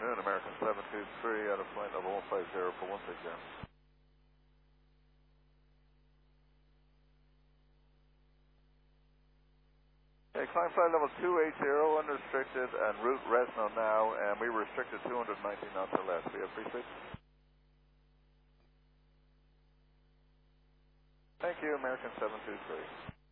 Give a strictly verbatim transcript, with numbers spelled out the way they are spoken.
afternoon, American seven two three out of flight level one five zero for one six zero. Okay, climb flight level two eight zero, unrestricted, and route Resno now, and we restricted two hundred nineteen knots or less. We have free speed. Thank you, American seven two three.